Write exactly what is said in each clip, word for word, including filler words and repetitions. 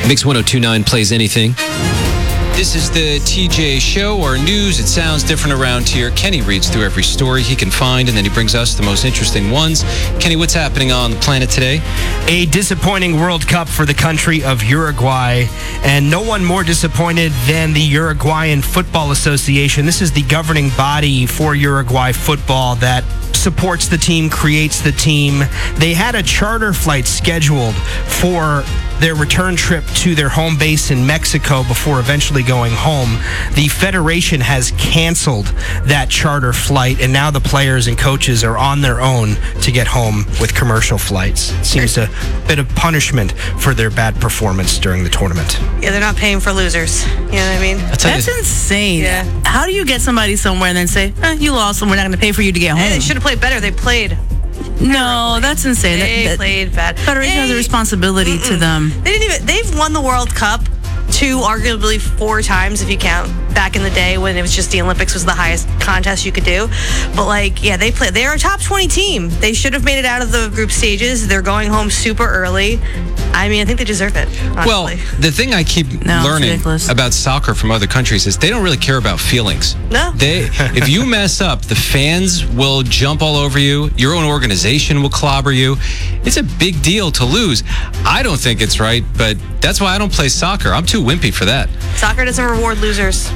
Mix one oh two point nine plays anything. This is the T J Show, our news. It sounds different around here. Kenny reads through every story he can find, and then he brings us the most interesting ones. Kenny, what's happening on the planet today? A disappointing World Cup for the country of Uruguay, and no one more disappointed than the Uruguayan Football Association. This is the governing body for Uruguay football that supports the team, creates the team. They had a charter flight scheduled for their return trip to their home base in Mexico before eventually going home. The federation has canceled that charter flight, and now the players and coaches are on their own to get home with commercial flights. It seems a bit of punishment for their bad performance during the tournament. Yeah, they're not paying for losers. You know what I mean? That's insane. Yeah. How do you get somebody somewhere and then say, eh, you lost and we're not going to pay for you to get home? Hey, they should have played better. They played. No, that's insane. They that, that, played bad. Federation they, has a responsibility mm-mm. to them. They didn't even. They've won the World Cup two, arguably four times if you count back in the day when it was just the Olympics was the highest contest you could do. But like, yeah, they play. They're a top twenty team. They should have made it out of the group stages. They're going home super early. I mean, I think they deserve it, honestly. Well, the thing I keep No, it's learning ridiculous. about soccer from other countries is they don't really care about feelings. No. They, if you mess up, the fans will jump all over you. Your own organization will clobber you. It's a big deal to lose. I don't think it's right, but that's why I don't play soccer. I'm too wimpy for that. Soccer doesn't reward losers.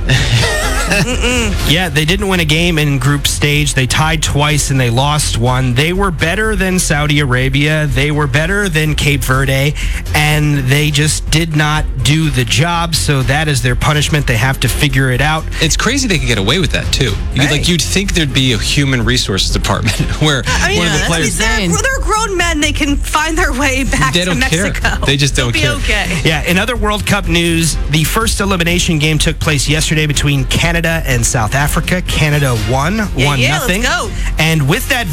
Yeah, they didn't win a game in group stage. They tied twice and they lost one. They were better than Saudi Arabia. They were better than Cape Verde, and they just did not do the job. So that is their punishment. They have to figure it out. It's crazy they can get away with that too. You, Hey. Like you'd think there'd be a human resources department where I mean, one of the yeah, players they're, they're grown men. They can find their way back they to don't Mexico. care. They just don't They'll be care. okay. Yeah, in other World Cup news, the first elimination game took place yesterday between Canada and South Africa. Canada won, Yeah, one yeah, nothing. let's go. And with that